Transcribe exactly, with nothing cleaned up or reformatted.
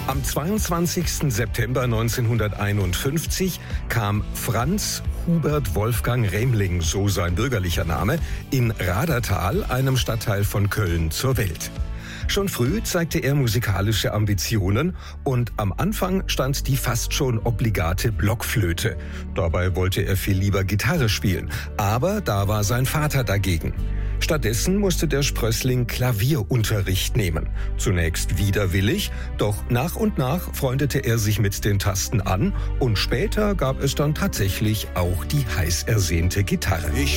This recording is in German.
Am zweiundzwanzigsten September neunzehnhunderteinundfünfzig kam Franz Hubert Wolfgang Remling, so sein bürgerlicher Name, in Radertal, einem Stadtteil von Köln, zur Welt. Schon früh zeigte er musikalische Ambitionen und am Anfang stand die fast schon obligate Blockflöte. Dabei wollte er viel lieber Gitarre spielen, aber da war sein Vater dagegen. Stattdessen musste der Sprössling Klavierunterricht nehmen. Zunächst widerwillig, doch nach und nach freundete er sich mit den Tasten an und später gab es dann tatsächlich auch die heiß ersehnte Gitarre. Ich